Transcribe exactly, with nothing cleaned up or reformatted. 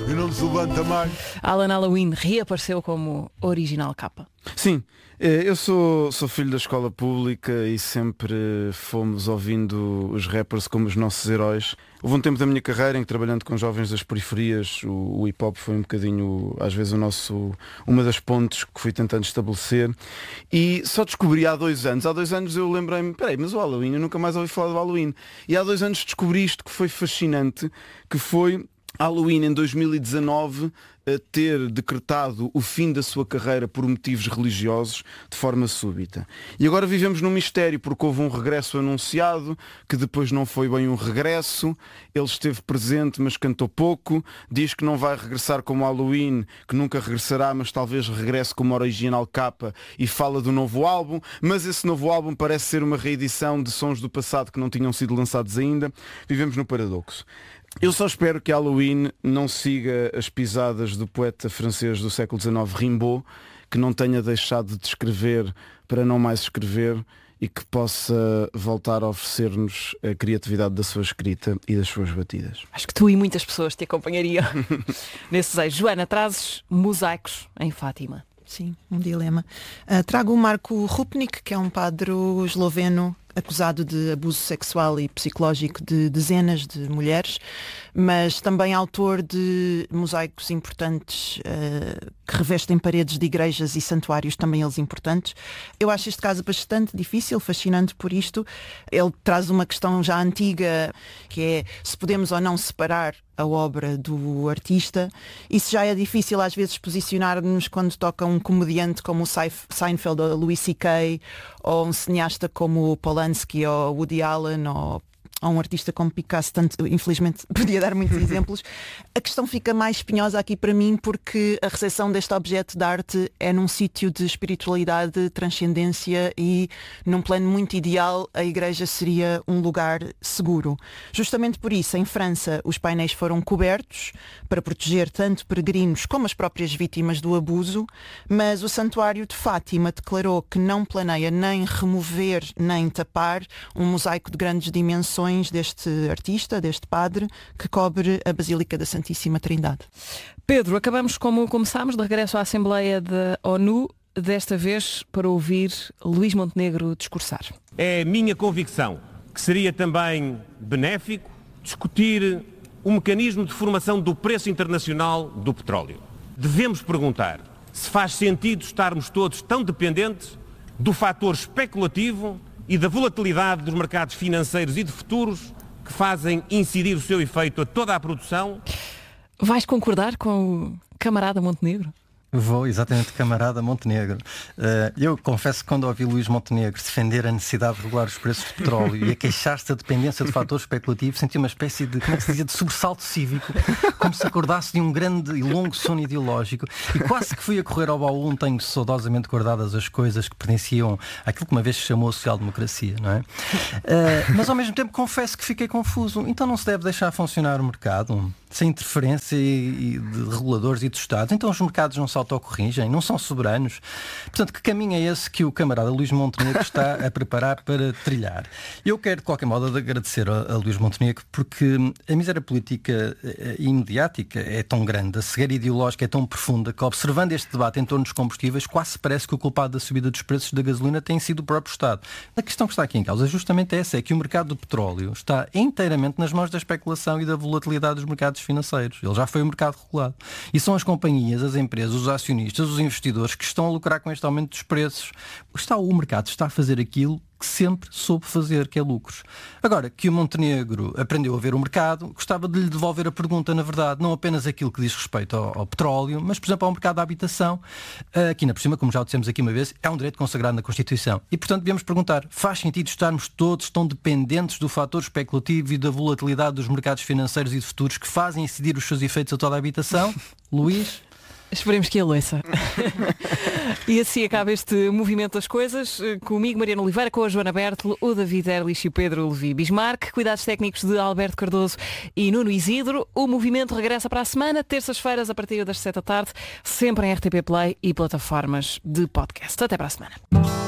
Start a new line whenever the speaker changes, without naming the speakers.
e não se levanta mais.
Alan Halloween reapareceu como original capa.
Sim, eu sou, sou filho da escola pública e sempre fomos ouvindo os rappers como os nossos heróis. Houve um tempo da minha carreira em que, trabalhando com jovens das periferias, o, o hip-hop foi um bocadinho, às vezes, o nosso, uma das pontes que fui tentando estabelecer. E só descobri há dois anos. Há dois anos eu lembrei-me, peraí, mas o Halloween, eu nunca mais ouvi falar do Halloween. E há dois anos descobri isto que foi fascinante, que foi Halloween em dois mil e dezanove a ter decretado o fim da sua carreira por motivos religiosos de forma súbita. E agora vivemos num mistério, porque houve um regresso anunciado, que depois não foi bem um regresso. Ele esteve presente, mas cantou pouco. Diz que não vai regressar como Halloween, que nunca regressará, mas talvez regresse como original capa, e fala do novo álbum. Mas esse novo álbum parece ser uma reedição de sons do passado que não tinham sido lançados ainda. Vivemos no paradoxo. Eu só espero que Halloween não siga as pisadas do poeta francês do século dezenove, Rimbaud, que não tenha deixado de escrever para não mais escrever e que possa voltar a oferecer-nos a criatividade da sua escrita e das suas batidas.
Acho que tu e muitas pessoas te acompanhariam nesse desejo. Joana, trazes mosaicos em Fátima.
Sim, um dilema. Uh, trago o Marko Rupnik, que é um padre esloveno acusado de abuso sexual e psicológico de dezenas de mulheres, mas também autor de mosaicos importantes uh, que revestem paredes de igrejas e santuários, também eles importantes. Eu acho este caso bastante difícil, fascinante por isto. Ele traz uma questão já antiga, que é se podemos ou não separar a obra do artista. Isso já é difícil às vezes posicionar-nos quando toca um comediante como o Seinfeld ou o Louis C K, ou um cineasta como o Polanski ou Woody Allen, ou ou um artista como Picasso, tanto, infelizmente podia dar muitos exemplos. A questão fica mais espinhosa aqui para mim porque a recepção deste objeto de arte é num sítio de espiritualidade, transcendência, e num plano muito ideal a igreja seria um lugar seguro. Justamente por isso, em França, os painéis foram cobertos para proteger tanto peregrinos como as próprias vítimas do abuso, mas o Santuário de Fátima declarou que não planeia nem remover nem tapar um mosaico de grandes dimensões deste artista, deste padre, que cobre a Basílica da Santíssima Trindade.
Pedro, acabamos como começámos, de regresso à Assembleia da ONU, desta vez para ouvir Luís Montenegro discursar.
É minha convicção que seria também benéfico discutir o mecanismo de formação do preço internacional do petróleo. Devemos perguntar se faz sentido estarmos todos tão dependentes do fator especulativo e da volatilidade dos mercados financeiros e de futuros que fazem incidir o seu efeito a toda a produção.
Vais concordar com o camarada Montenegro?
Vou, exatamente, camarada Montenegro. Uh, eu confesso que quando ouvi Luís Montenegro defender a necessidade de regular os preços de petróleo e a queixar-se da dependência de fatores especulativos, senti uma espécie de, como é que se dizia, de sobressalto cívico, como se acordasse de um grande e longo sono ideológico, e quase que fui a correr ao baú, tenho saudosamente guardadas as coisas que pertenciam àquilo que uma vez se chamou social-democracia, não é? Uh, mas ao mesmo tempo confesso que fiquei confuso. Então não se deve deixar funcionar o mercado sem interferência e, e de reguladores e de Estados? Então os mercados não se autocorrigem, não são soberanos? Portanto, que caminho é esse que o camarada Luís Montenegro está a preparar para trilhar? Eu quero, de qualquer modo, agradecer a, a Luís Montenegro, porque a miséria política e mediática é tão grande, a cegueira ideológica é tão profunda, que, observando este debate em torno dos combustíveis, quase parece que o culpado da subida dos preços da gasolina tem sido o próprio Estado. A questão que está aqui em causa é justamente essa, é que o mercado do petróleo está inteiramente nas mãos da especulação e da volatilidade dos mercados financeiros. Ele já foi o mercado regulado. E são as companhias, as empresas, os acionistas, os investidores que estão a lucrar com este aumento dos preços. Está, o mercado está a fazer aquilo que sempre soube fazer, que é lucros. Agora, que o Montenegro aprendeu a ver o mercado, gostava de lhe devolver a pergunta, na verdade, não apenas aquilo que diz respeito ao, ao petróleo, mas, por exemplo, ao mercado da habitação, aqui na por cima, como já o dissemos aqui uma vez, é um direito consagrado na Constituição. E, portanto, devemos perguntar, faz sentido estarmos todos tão dependentes do fator especulativo e da volatilidade dos mercados financeiros e de futuros que fazem incidir os seus efeitos a toda a habitação? Luís?
Esperemos que ele ouça. E assim acaba este movimento das coisas. Comigo, Mariana Oliveira, com a Joana Bertolo, o David Erlich e o Pedro Levi Bismarck. Cuidados técnicos de Alberto Cardoso e Nuno Isidro. O movimento regressa para a semana, terças-feiras, a partir das sete da tarde, sempre em R T P Play e plataformas de podcast. Até para a semana.